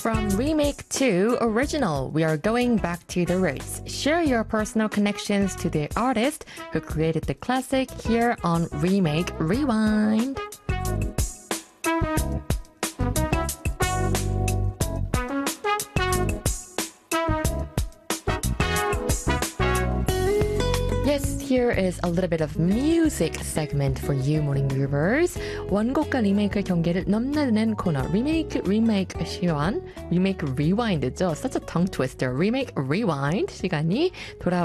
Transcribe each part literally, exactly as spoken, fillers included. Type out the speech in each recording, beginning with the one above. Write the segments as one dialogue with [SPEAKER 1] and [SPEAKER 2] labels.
[SPEAKER 1] From remake to original, we are going back to the roots. Share your personal connections to the artist who created the classic here on Remake Rewind. Yes, here is a little bit of music segment for you, morning groovers. 원곡과 리메이크의 경계를 넘나드는 코너 Remake Remake 시간, Remake Rewind죠. Such a tongue twister. Remake Rewind 시간이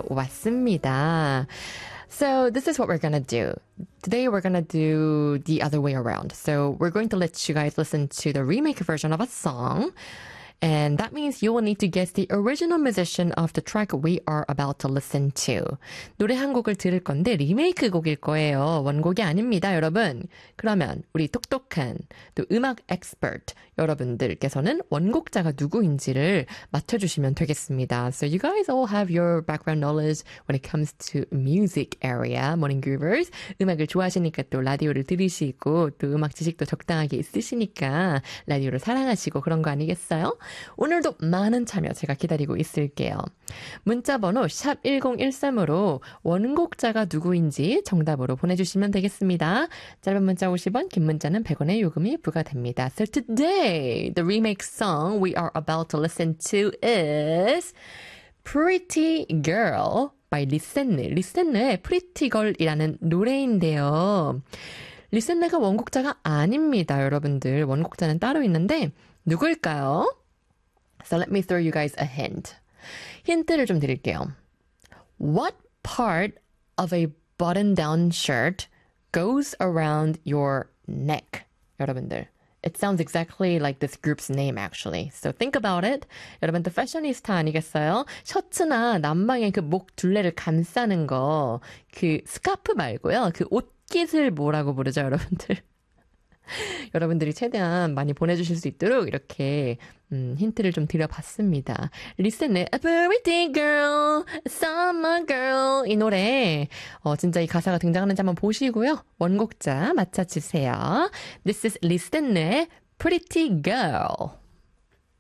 [SPEAKER 1] 돌아왔습니다. So this is what we're gonna do. Today we're gonna do the other way around. So we're going to let you guys listen to the remake version of a song. And that means you will need to guess the original musician of the track we are about to listen to. 노래 한 곡을 들을 건데 리메이크 곡일 거예요. 원곡이 아닙니다, 여러분. 그러면 우리 똑똑한 또 음악 엑스퍼트 여러분들께서는 원곡자가 누구인지를 맞춰주시면 되겠습니다. So you guys all have your background knowledge when it comes to music area, morning groovers. 음악을 좋아하시니까 또 라디오를 들으시고 또 음악 지식도 적당하게 있으시니까 라디오를 사랑하시고 그런 거 아니겠어요? 오늘도 많은 참여 제가 기다리고 있을게요. 문자번호 샵 일공일삼으로 원곡자가 누구인지 정답으로 보내주시면 되겠습니다. 짧은 문자 오십 원, 긴 문자는 백 원의 요금이 부과됩니다. So today, the remake song we are about to listen to is Pretty Girl by 리센느. 리센느의 Pretty Girl이라는 노래인데요. 리센느가 원곡자가 아닙니다, 여러분들. 원곡자는 따로 있는데 누구일까요? So let me throw you guys a hint. 힌트를 좀 드릴게요. What part of a button-down shirt goes around your neck? 여러분들. It sounds exactly like this group's name actually. So think about it. 여러분들 패셔니스타 아니겠어요? 셔츠나 남방의 그 목 둘레를 감싸는 거, 그 스카프 말고요. 그 옷깃을 뭐라고 부르죠, 여러분들? 여러분들이 최대한 많이 보내주실 수 있도록 이렇게 음, 힌트를 좀 드려봤습니다. 리센의 A Pretty Girl, Summer Girl 이 노래 어, 진짜 이 가사가 등장하는지 한번 보시고요. 원곡자 맞춰주세요. This is 리센의 Pretty Girl.